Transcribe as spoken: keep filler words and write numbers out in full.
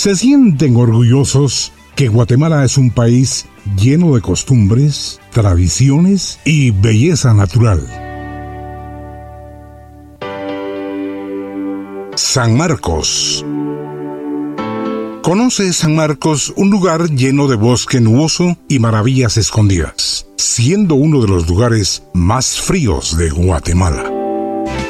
se sienten orgullosos que Guatemala es un país lleno de costumbres, tradiciones y belleza natural. San Marcos. Conoce San Marcos, un lugar lleno de bosque nuboso y maravillas escondidas, siendo uno de los lugares más fríos de Guatemala.